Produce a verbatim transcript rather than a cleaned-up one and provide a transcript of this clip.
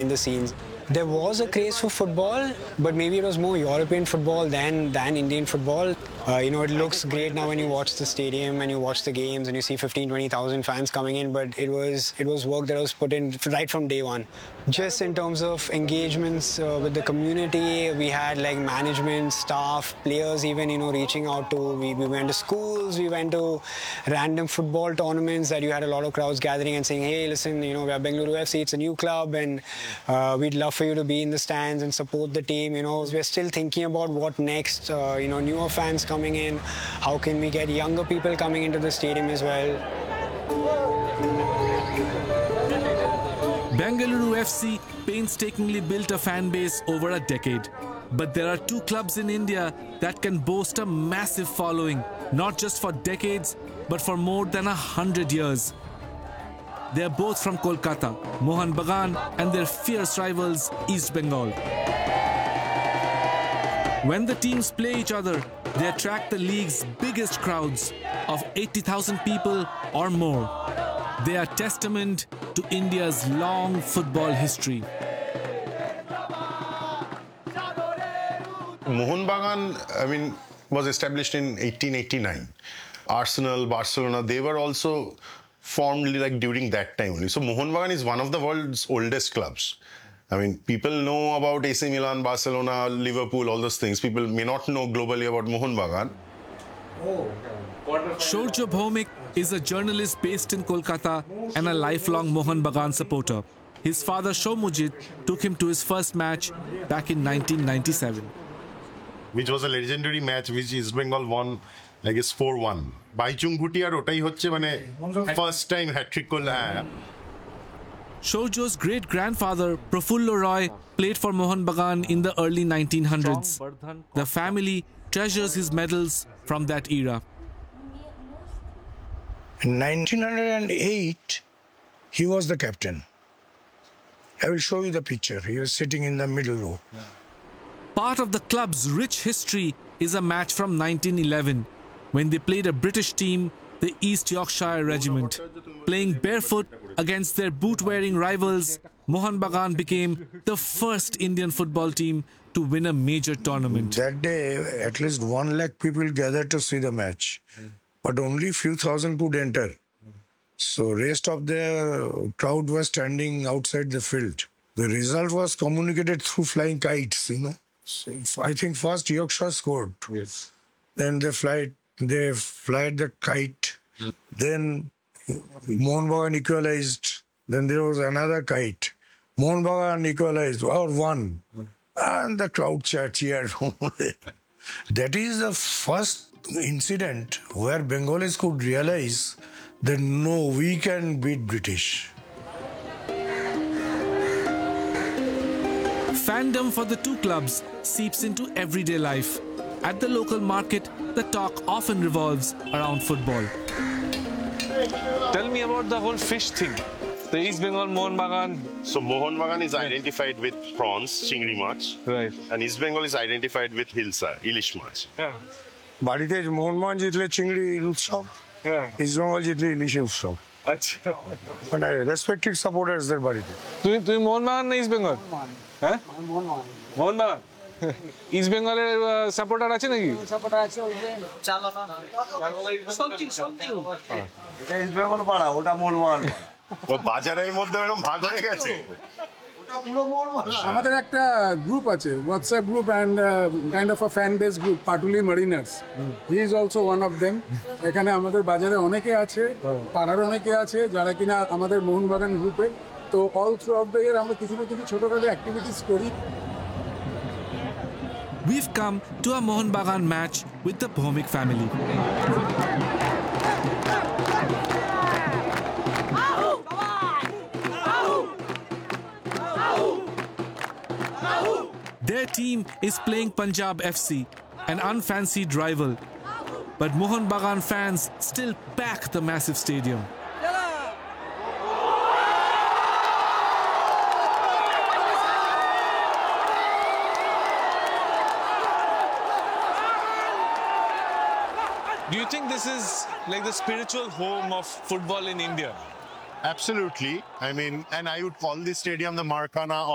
behind the scenes. There was a craze for football, but maybe it was more European football than, than Indian football. Uh, you know, it looks great now when you watch the stadium and you watch the games and you see fifteen, twenty thousand fans coming in, but it was it was work that was put in right from day one. Just in terms of engagements uh, with the community, we had like management, staff, players even, you know, reaching out to, we, we went to schools, we went to random football tournaments that you had a lot of crowds gathering and saying, hey, listen, you know, we are Bengaluru F C, it's a new club and uh, we'd love for you to be in the stands and support the team. You know, we're still thinking about what next, uh, you know, newer fans coming in, how can we get younger people coming into the stadium as well. Bengaluru F C painstakingly built a fan base over a decade. But there are two clubs in India that can boast a massive following, not just for decades, but for more than a hundred years. They are both from Kolkata, Mohun Bagan and their fierce rivals East Bengal. When the teams play each other, they attract the league's biggest crowds of eighty thousand people or more. They are testament to India's long football history. Mohun Bagan, I mean, was established in eighteen eighty-nine. Arsenal, Barcelona, they were also formed like during that time only. So Mohun Bagan is one of the world's oldest clubs. I mean, people know about A C Milan, Barcelona, Liverpool, all those things. People may not know globally about Mohun Bagan. Shourya Bhaumik is a journalist based in Kolkata and a lifelong Mohun Bagan supporter. His father Shoumujit took him to his first match back in nineteen ninety-seven. Which was a legendary match which East Bengal won, I guess four one. Baichung Bhutiar otai hocche mane first time hat-trick korlo. Shourya's great-grandfather Prafullo Roy played for Mohun Bagan in the early nineteen hundreds. The family treasures his medals from that era. In nineteen oh eight, he was the captain. I will show you the picture. He was sitting in the middle row. Part of the club's rich history is a match from nineteen eleven, when they played a British team, the East Yorkshire Regiment. Playing barefoot against their boot-wearing rivals, Mohun Bagan became the first Indian football team to win a major tournament. That day, at least one lakh people gathered to see the match, but only few thousand could enter. So rest of the crowd was standing outside the field. The result was communicated through flying kites, you know. So I think first Yorkshire scored. Yes. Then they fly, they fly the kite. Mm. Then Mohun Bagan equalized. Then there was another kite. Mohun Bagan equalized or won. Mm. And the crowd cheered. That is the first incident where Bengalis could realize that no, we can beat British. Fandom for the two clubs seeps into everyday life. At the local market, the talk often revolves around football. Tell me about the whole fish thing. The East Bengal Mohun Bagan. So Mohun Bagan is identified with prawns, chingri mach. Right. And East Bengal is identified with hilsa, ilish mach. Yeah. Barite Mohun Bagan jitle chingri utsav. Yeah. East Bengal jitle ilish utsav. Achha. But I respected supporters there Barite. তুমি তুমি মোহন বাগান না east Bengal হ্যাঁ মোহন বাগান east বেঙ্গলের supporter আছে নাকি supporter আছে চালো না সামথিং সামথিং এটা ইস্ট বেঙ্গল পাড়া ওটা মোহন বাগান ও বাজারের মধ্যে এরকম ভাগ হয়ে গেছে আমাদের একটা গ্রুপ আছে WhatsApp group and kind of a fan base group Patuli মারিনার্স he is also one of them এখানে আমাদের বাজারে অনেকে আছে পাড়ার অনেকে আছে যারা কিনা আমাদের মোহনবাগান গ্রুপে তো all through out the year আমরা কিছু না কিছু ছোটখাটো অ্যাক্টিভিটিস করি We've come to a Mohun Bagan match with the Bhaumik family. Their team is playing Punjab F C, an unfancied rival. But Mohun Bagan fans still pack the massive stadium. Do you think this is like the spiritual home of football in India? Absolutely. I mean, and I would call this stadium the Maracana